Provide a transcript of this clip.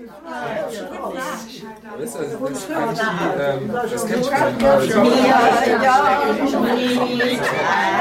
Weißt du, das ist eigentlich das kennt ich Ja.